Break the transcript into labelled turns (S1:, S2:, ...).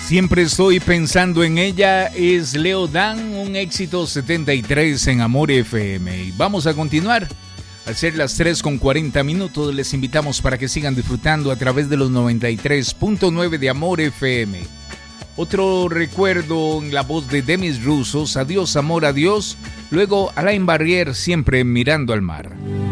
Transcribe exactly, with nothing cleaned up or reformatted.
S1: Siempre estoy pensando en ella, es Leo Dan, un éxito setenta y tres en Amor F M. Y vamos a continuar. Al ser las tres con cuarenta minutos, les invitamos para que sigan disfrutando a través de los noventa y tres punto nueve de Amor F M. Otro recuerdo en la voz de Demis Roussos, Adiós Amor, Adiós. Luego Alain Barrière, Siempre mirando al mar.